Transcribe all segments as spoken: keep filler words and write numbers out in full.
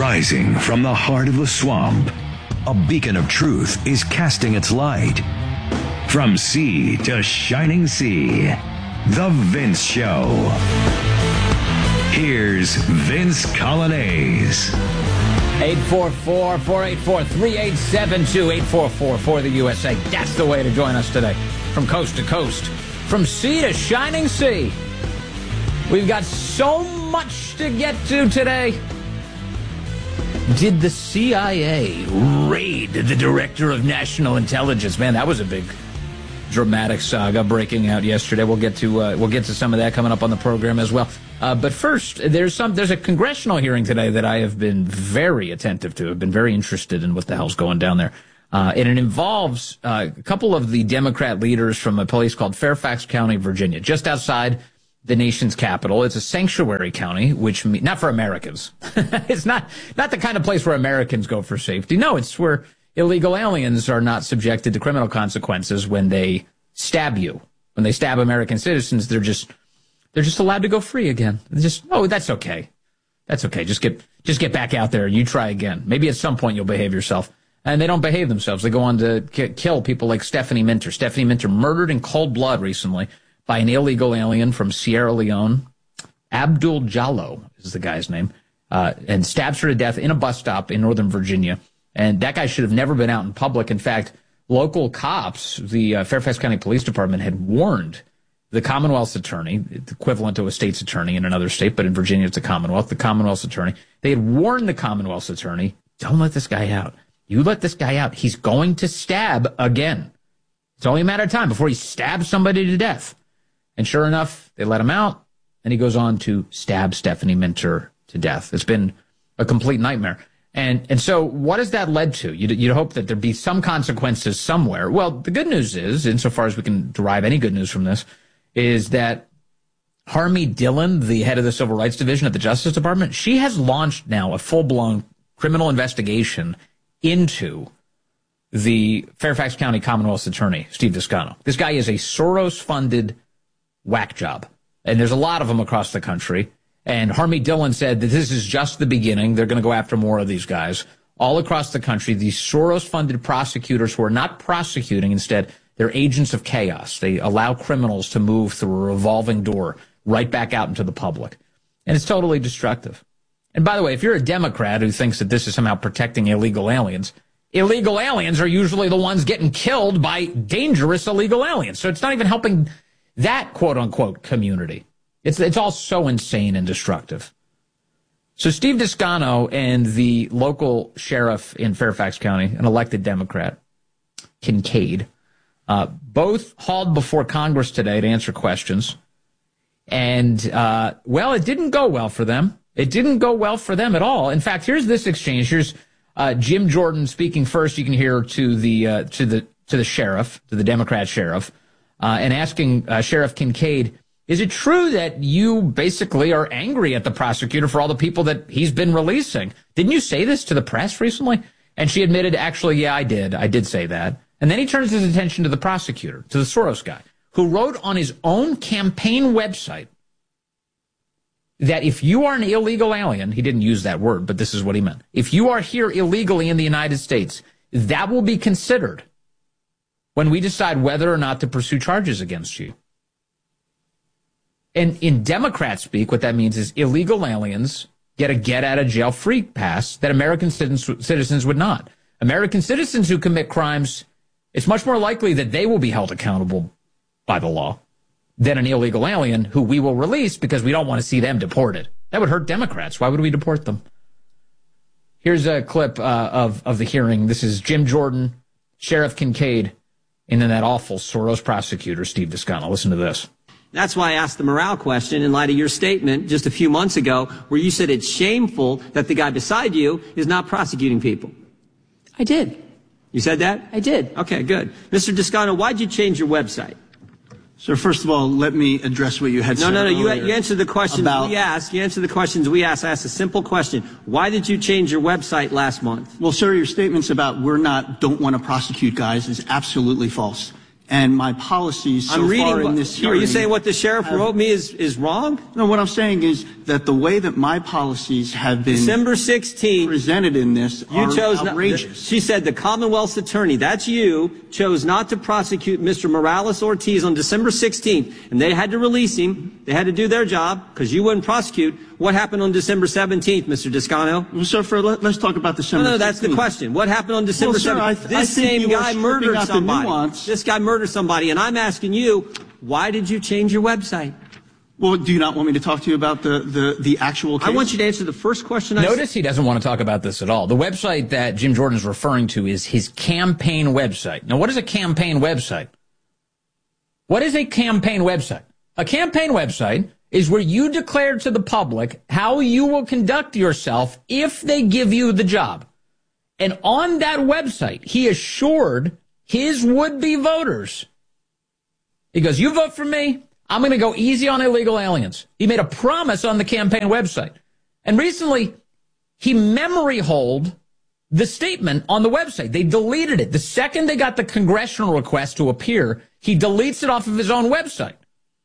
Rising from the heart of the swamp, a beacon of truth is casting its light. From sea to shining sea, The Vince Show. Here's Vince Coglianese. eight four four, four eight four, three eight seven two, eight four four for the U S A. That's the way to join us today. From coast to coast, from sea to shining sea. We've got so much to get to today. Did the C I A raid the Director of National Intelligence? Man, that was a big dramatic saga breaking out yesterday. We'll get to uh, we'll get to some of that coming up on the program as well. Uh, but first, there's some there's a congressional hearing today that I have been very attentive to. I've been very interested in what the hell's going down there. Uh, and it involves uh, a couple of the Democrat leaders from a place called Fairfax County, Virginia, just outside the nation's capital. It's a sanctuary county, which means not for Americans. It's not not the kind of place where Americans go for safety. No, it's where illegal aliens are not subjected to criminal consequences when they stab you. When they stab American citizens, they're just they're just allowed to go free again. They're just oh, that's okay. That's okay. Just get just get back out there and you try again. Maybe at some point you'll behave yourself. And they don't behave themselves. They go on to k- kill people like Stephanie Minter. Stephanie Minter murdered in cold blood recently by an illegal alien from Sierra Leone. Abdul Jallo is the guy's name, uh, and stabs her to death in a bus stop in Northern Virginia. And that guy should have never been out in public. In fact, local cops, the uh, Fairfax County Police Department, had warned the Commonwealth's attorney, equivalent to a state's attorney in another state, but in Virginia it's a Commonwealth, the Commonwealth's attorney. They had warned the Commonwealth's attorney, don't let this guy out. You let this guy out, he's going to stab again. It's only a matter of time before he stabs somebody to death. And sure enough, they let him out, and he goes on to stab Stephanie Minter to death. It's been a complete nightmare. And and so what has that led to? You'd, you'd hope that there'd be some consequences somewhere. Well, the good news is, insofar as we can derive any good news from this, is that Harmie Dillon, the head of the Civil Rights Division at the Justice Department, she has launched now a full-blown criminal investigation into the Fairfax County Commonwealth's attorney, Steve Descano. This guy is a Soros-funded whack job. And there's a lot of them across the country. And Harmie Dillon said that this is just the beginning. They're going to go after more of these guys. All across the country, these Soros-funded prosecutors who are not prosecuting, instead, they're agents of chaos. They allow criminals to move through a revolving door right back out into the public. And it's totally destructive. And by the way, if you're a Democrat who thinks that this is somehow protecting illegal aliens, illegal aliens are usually the ones getting killed by dangerous illegal aliens. So it's not even helping that quote-unquote community. It's it's all so insane and destructive. So Steve Descano and the local sheriff in Fairfax County, an elected Democrat, Kincaid, uh, both hauled before Congress today to answer questions. And, uh, well, it didn't go well for them. It didn't go well for them at all. In fact, here's this exchange. Here's uh, Jim Jordan speaking first. You can hear to the uh, to the to the sheriff, to the Democrat sheriff. Uh, and asking uh, Sheriff Kincaid, is it true that you basically are angry at the prosecutor for all the people that he's been releasing? Didn't you say this to the press recently? And she admitted, actually, yeah, I did. I did say that. And then he turns his attention to the prosecutor, to the Soros guy, who wrote on his own campaign website that if you are an illegal alien, he didn't use that word, but this is what he meant. If you are here illegally in the United States, that will be considered when we decide whether or not to pursue charges against you. And in Democrat speak, what that means is illegal aliens get a get-out-of-jail-free pass that American citizens, citizens would not. American citizens who commit crimes, it's much more likely that they will be held accountable by the law than an illegal alien who we will release because we don't want to see them deported. That would hurt Democrats. Why would we deport them? Here's a clip uh, of, of the hearing. This is Jim Jordan, Sheriff Kincaid, and then that awful Soros prosecutor, Steve Descano. Listen to this. That's why I asked the morale question in light of your statement just a few months ago where you said it's shameful that the guy beside you is not prosecuting people. I did. You said that? I did. Okay, good. Mister Descano, why'd you change your website? Sir, first of all, let me address what you had no, said No, no, no. You, you answered the questions about... we asked. You answered the questions we asked. I asked a simple question. Why did you change your website last month? Well, sir, your statements about we're not, don't want to prosecute guys is absolutely false. and my policies so I'm reading, far in this hearing. Are you saying what the sheriff have, wrote me is, is wrong? No, what I'm saying is that the way that my policies have been December sixteenth, presented in this you are chose outrageous. Not, she said the Commonwealth's attorney, that's you, chose not to prosecute Mister Morales Ortiz on December sixteenth, and they had to release him. They had to do their job because you wouldn't prosecute. What happened on December seventeenth, Mister Descano? Well, sir, for, let, let's talk about December No, no, that's sixteenth. the question. What happened on December well, sir, seventeenth? I, This I think same you are guy stripping murdered out the somebody. nuance. This guy murdered somebody, and I'm asking you, why did you change your website? Well, do you not want me to talk to you about the, the, the actual case? I want you to answer the first question I Notice he doesn't want to talk about this at all. The website that Jim Jordan is referring to is his campaign website. Now, what is a campaign website? What is a campaign website? A campaign website is where you declare to the public how you will conduct yourself if they give you the job. And on that website, he assured his would-be voters, he goes, you vote for me, I'm going to go easy on illegal aliens. He made a promise on the campaign website. And recently, he memory holed the statement on the website. They deleted it. The second they got the congressional request to appear, he deletes it off of his own website.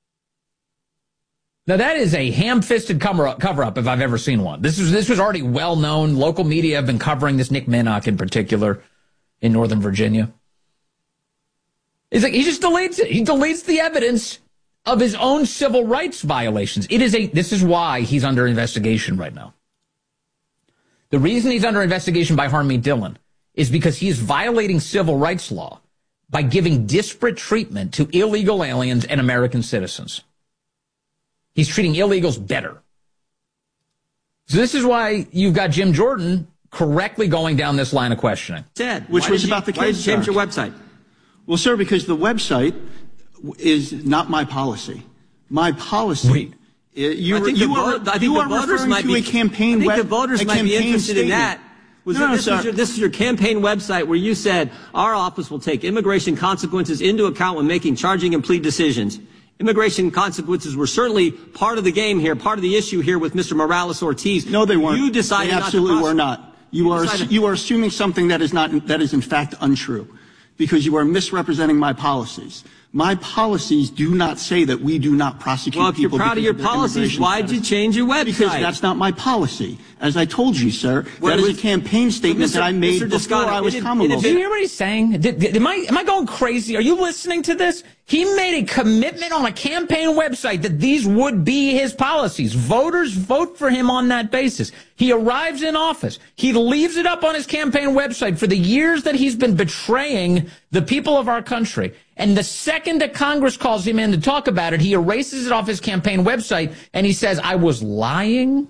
Now, that is a ham-fisted cover-up, cover-up if I've ever seen one. This was, this was already well-known. Local media have been covering this, Nick Minnock in particular, in Northern Virginia. It's like he just deletes it. He deletes the evidence of his own civil rights violations. It is a, this is why he's under investigation right now. The reason he's under investigation by Harmeet Dillon is because he is violating civil rights law by giving disparate treatment to illegal aliens and American citizens. He's treating illegals better. So this is why you've got Jim Jordan correctly going down this line of questioning. Said, Which why was did about you, the why case, did you change sir? your website? Well, sir, because the website is not my policy. My policy. Wait. Uh, you I think you the, are, vo- I think you the are voters referring might to be a campaign I think web, the voters a might be campaign interested in statement. that. Was no, it, no, this, sir. was your, this is your campaign website where you said our office will take immigration consequences into account when making charging and plea decisions. Immigration consequences were certainly part of the game here, part of the issue here with Mister Morales Ortiz. No, they weren't. You decided they absolutely not to were not. You, you are decided- you are assuming something that is not that is in fact untrue, because you are misrepresenting my policies. My policies do not say that we do not prosecute Well, if you're people. proud of your because their policies, immigration why'd you status. change your website? Because that's not my policy. As I told you, sir, What that is was- a campaign statement Mister that I made Mister before Descano, I was it- it- Commonwealth. Do you hear what he's saying? Did, did, am I am I going crazy? Are you listening to this? He made a commitment on a campaign website that these would be his policies. Voters vote for him on that basis. He arrives in office. He leaves it up on his campaign website for the years that he's been betraying the people of our country. And the second that Congress calls him in to talk about it, he erases it off his campaign website and he says, I was lying.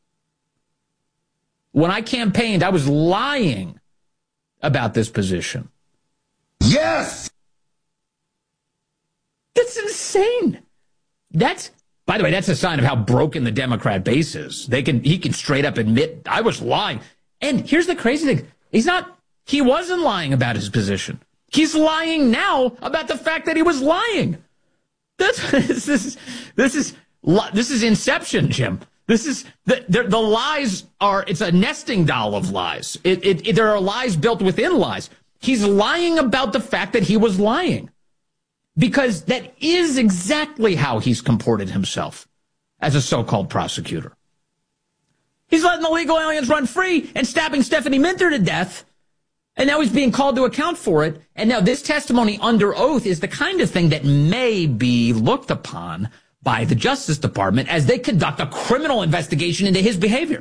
When I campaigned, I was lying about this position. Yes! That's insane. That's, by the way, that's a sign of how broken the Democrat base is. They can, he can straight up admit, I was lying. And here's the crazy thing. He's not, he wasn't lying about his position. He's lying now about the fact that he was lying. That's, this is, this is, this is Inception, Jim. This is, the, the, the lies are, it's a nesting doll of lies. It, it, it, there are lies built within lies. He's lying about the fact that he was lying. Because that is exactly how he's comported himself as a so-called prosecutor. He's letting the illegal aliens run free and stabbing Stephanie Minter to death. And now he's being called to account for it. And now this testimony under oath is the kind of thing that may be looked upon by the Justice Department as they conduct a criminal investigation into his behavior.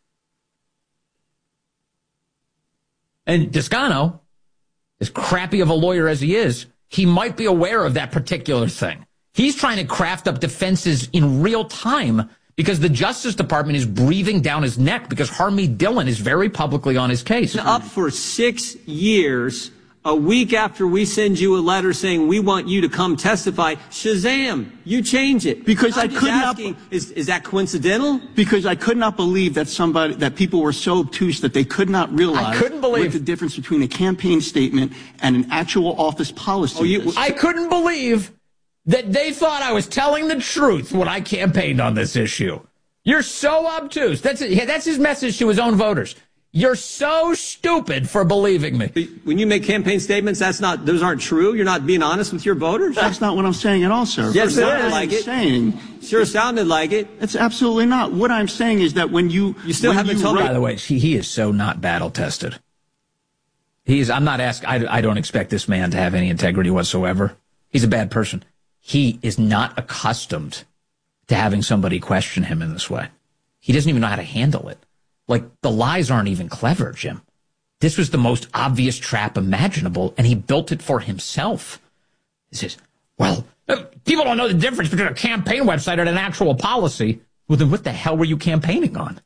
And Descano, as crappy of a lawyer as he is, he might be aware of that particular thing. He's trying to craft up defenses in real time because the Justice Department is breathing down his neck because Harmeet Dillon is very publicly on his case. Up for six years, a week after we send you a letter saying we want you to come testify, shazam, you change it. Because I'm I just could not- asking, Is, is that coincidental? Because I could not believe that somebody, that people were so obtuse that they could not realize I couldn't believe- what the difference between a campaign statement and an actual office policy Oh, you- is. I couldn't believe that they thought I was telling the truth when I campaigned on this issue. You're so obtuse. That's it. Yeah, that's his message to his own voters. You're so stupid for believing me. When you make campaign statements, that's not; those aren't true. You're not being honest with your voters. That's not what I'm saying at all, sir. Yes, it sounded is. like it. Saying sure sounded like it. It's absolutely not. What I'm saying is that when you you still haven't told me. By the way, he, he is so not battle tested. He's. I'm not asking. I, I don't expect this man to have any integrity whatsoever. He's a bad person. He is not accustomed to having somebody question him in this way. He doesn't even know how to handle it. Like, the lies aren't even clever, Jim. This was the most obvious trap imaginable, and he built it for himself. He says, well, people don't know the difference between a campaign website and an actual policy. Well, then what the hell were you campaigning on?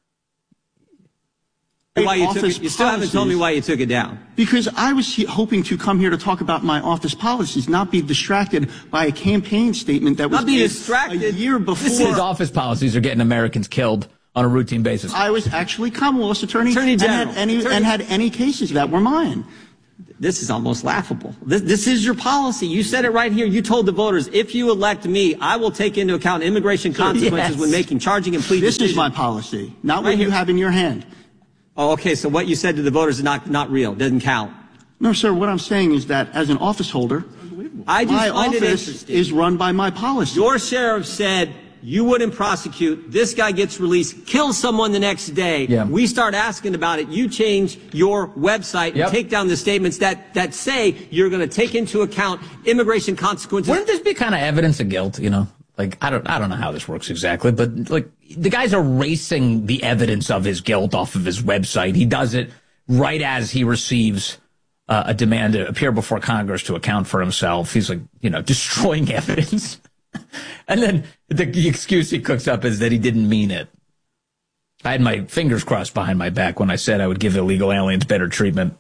Why you, took it, you still haven't told me why you took it down. Because I was he- hoping to come here to talk about my office policies, not be distracted by a campaign statement that was not be distracted. a year before. His office policies are getting Americans killed on a routine basis. I was actually Commonwealth's attorney, attorney general. And, had any, attorney. and had any cases that were mine. This is almost laughable. This, this is your policy. You said it right here. You told the voters, if you elect me, I will take into account immigration consequences yes. when making charging and plea This decisions. is my policy, not right what here. you have in your hand. Oh, okay. So what you said to the voters is not, not real. Doesn't count. No, sir. What I'm saying is that as an office holder, I just my find it office interesting. is run by my policy. Your sheriff said you wouldn't prosecute. This guy gets released, kills someone the next day. Yeah. We start asking about it. You change your website and yep. take down the statements that, that say you're going to take into account immigration consequences. Wouldn't this be kind of evidence of guilt, you know? Like, I don't, I don't know how this works exactly, but like the guy's erasing the evidence of his guilt off of his website. He does it right as he receives uh, a demand to appear before Congress to account for himself. He's like, you know, destroying evidence. And then the, the excuse he cooks up is that he didn't mean it. I had my fingers crossed behind my back when I said I would give illegal aliens better treatment.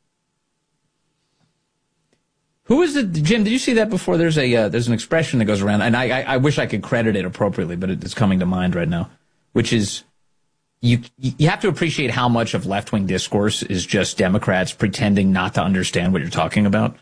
Who is it, Jim? Did you see that before? There's a uh, there's an expression that goes around, and I, I I wish I could credit it appropriately, but it's coming to mind right now, which is you you have to appreciate how much of left wing discourse is just Democrats pretending not to understand what you're talking about.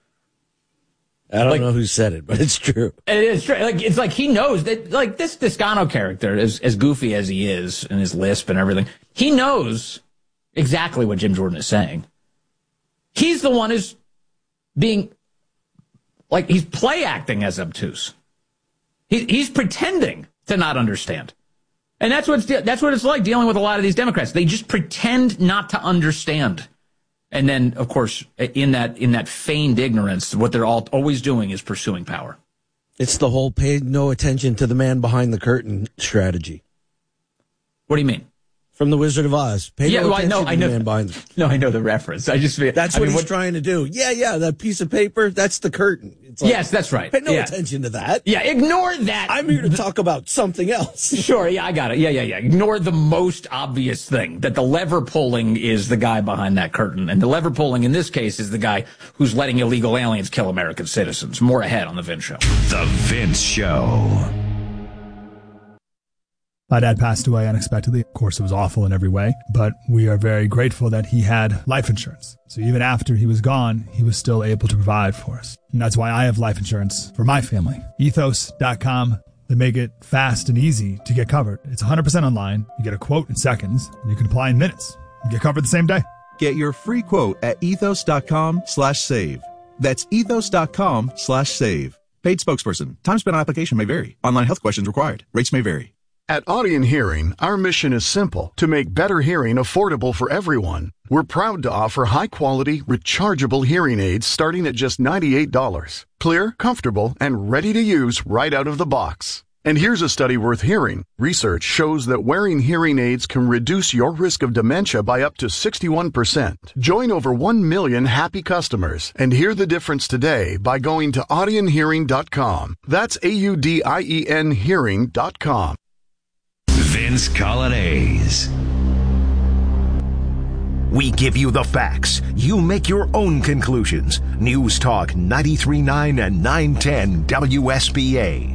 I don't like, know who said it, but it's true. It is true. Like it's like he knows that like this Descano character, as as goofy as he is and his lisp and everything, he knows exactly what Jim Jordan is saying. He's the one who's being like he's play acting as obtuse. He, he's pretending to not understand, and that's what it's, that's what it's like dealing with a lot of these Democrats. They just pretend not to understand, and then of course in that in that feigned ignorance, what they're all always doing is pursuing power. It's the whole pay no attention to the man behind the curtain strategy. What do you mean? From The Wizard of Oz. Pay yeah, no well, attention I know, to I the know, man behind the No, I know the reference. I just That's I what mean, he's what, trying to do. Yeah, yeah, that piece of paper, that's the curtain. It's like, yes, that's right. Pay no yeah. attention to that. Yeah, ignore that. I'm here to talk about something else. Sure, yeah, I got it. Yeah, yeah, yeah. Ignore the most obvious thing, that the lever pulling is the guy behind that curtain. And the lever pulling in this case is the guy who's letting illegal aliens kill American citizens. More ahead on The Vince Show. The Vince Show. My dad passed away unexpectedly. Of course, it was awful in every way, but we are very grateful that he had life insurance. So even after he was gone, he was still able to provide for us. And that's why I have life insurance for my family. ethos dot com. They make it fast and easy to get covered. It's one hundred percent online. You get a quote in seconds, and you can apply in minutes. You get covered the same day. Get your free quote at ethos dot com slash save. That's ethos dot com slash save. Paid spokesperson. Time spent on application may vary. Online health questions required. Rates may vary. At Audion Hearing, our mission is simple: to make better hearing affordable for everyone. We're proud to offer high-quality, rechargeable hearing aids starting at just ninety-eight dollars. Clear, comfortable, and ready to use right out of the box. And here's a study worth hearing. Research shows that wearing hearing aids can reduce your risk of dementia by up to sixty-one percent. Join over one million happy customers and hear the difference today by going to audion hearing dot com. That's A U D I E N hearing dot com. Vince Colonnese. We give you the facts. You make your own conclusions. News Talk ninety-three point nine and nine ten W S B A.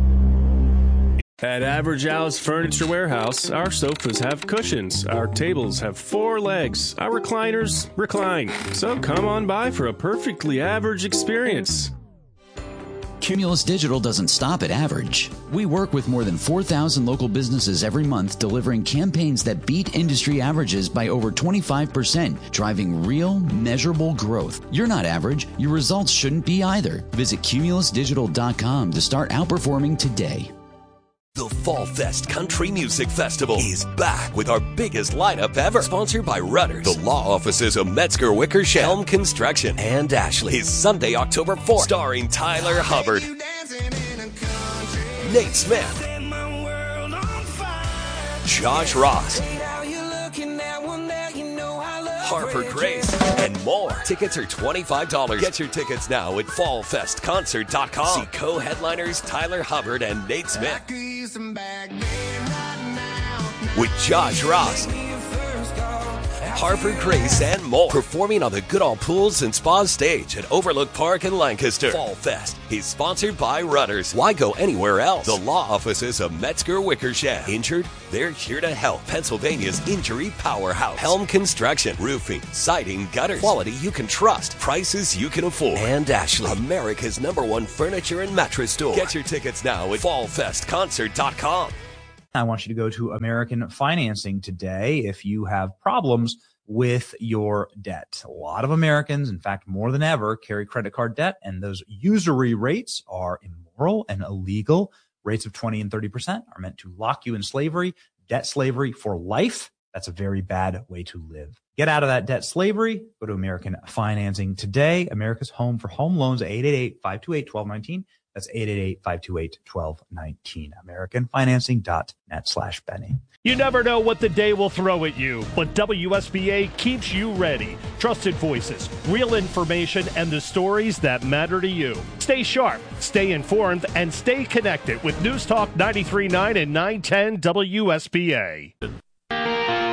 At Average Al's Furniture Warehouse, our sofas have cushions, our tables have four legs, our recliners recline. So come on by for a perfectly average experience. Cumulus Digital doesn't stop at average. We work with more than four thousand local businesses every month, delivering campaigns that beat industry averages by over twenty-five percent, driving real, measurable growth. You're not average. Your results shouldn't be either. Visit cumulus digital dot com to start outperforming today. The Fall Fest Country Music Festival is back with our biggest lineup ever. Sponsored by Rudders, the law offices of Metzger Wickersham, Helm Construction, and Ashley. Is Sunday, October fourth, starring Tyler Hubbard, Nate Smith, Josh Ross, Harper Grace, and more. Tickets are twenty-five dollars. Get your tickets now at fall fest concert dot com. See co-headliners Tyler Hubbard and Nate Smith. With Josh Ross, Harper Grace, and more. Performing on the Goodall Pools and Spa stage at Overlook Park in Lancaster. Fall Fest is sponsored by Rudders. Why go anywhere else? The law offices of Metzger Wickersham. Injured? They're here to help. Pennsylvania's injury powerhouse. Helm Construction. Roofing, siding, gutters. Quality you can trust. Prices you can afford. And Ashley, America's number one furniture and mattress store. Get your tickets now at fall fest concert dot com. I want you to go to American Financing today if you have problems with your debt. A lot of Americans, in fact, more than ever, carry credit card debt, and those usury rates are immoral and illegal. Rates of twenty and thirty percent are meant to lock you in slavery, debt slavery for life. That's a very bad way to live. Get out of that debt slavery. Go to American Financing today. America's home for home loans at eight eight eight, five two eight, one two one nine. That's eight eight eight, five two eight, one two one nine. American Financing dot net slash Benny. You never know what the day will throw at you, but W S B A keeps you ready. Trusted voices, real information, and the stories that matter to you. Stay sharp, stay informed, and stay connected with News Talk ninety-three point nine and nine ten W S B A.